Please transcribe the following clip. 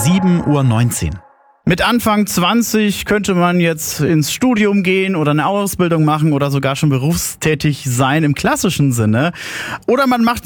7:19 Uhr. Mit Anfang 20 könnte man jetzt ins Studium gehen oder eine Ausbildung machen oder sogar schon berufstätig sein im klassischen Sinne. Oder man macht